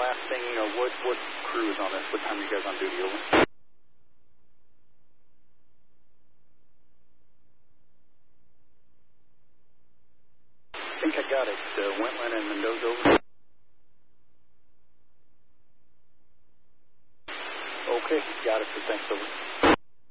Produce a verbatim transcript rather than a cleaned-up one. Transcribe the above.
last thing, uh, what, what crew is on this? What time are you guys on duty? Over. I think I got it. Uh, Wentland and Mendoza over. Okay, got it. So thanks, over.